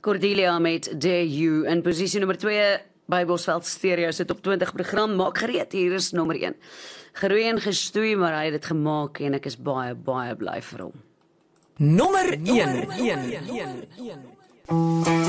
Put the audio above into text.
Cordelia met Dare You in posisie nommer 2 by Bosveld Stereo se top 20 program. Maak gereed, hier is nommer 1. Geroei en gestoei, maar hy het dit gemaak en ek is baie bly vir hom. Nommer 1.